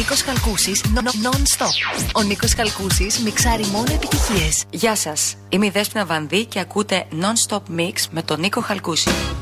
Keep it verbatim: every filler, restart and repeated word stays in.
Νίκος Χαλκούσης non-stop. Ο Νίκος Χαλκούσης μιξάρει μόνο επιτυχίες. Γεια σας, είμαι η Δέσποινα Βανδύ και ακούτε non-stop mix με τον Νίκο Χαλκούση.